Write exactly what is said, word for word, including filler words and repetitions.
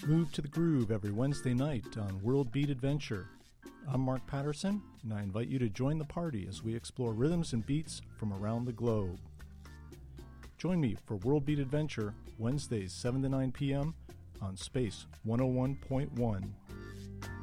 Move to the groove every Wednesday night on World Beat Adventure. I'm Mark Patterson, and I invite you to join the party as we explore rhythms and beats from around the globe. Join me for World Beat Adventure Wednesdays seven to nine p.m. on Space one oh one point one.